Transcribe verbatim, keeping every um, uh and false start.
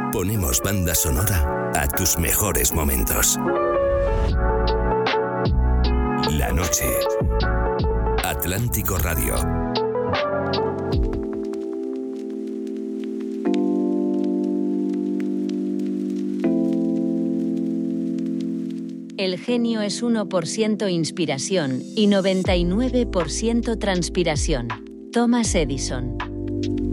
Ponemos banda sonora a tus mejores momentos. La noche. Atlántico Radio. El genio es uno por ciento inspiración y noventa y nueve por ciento transpiración. Thomas Edison.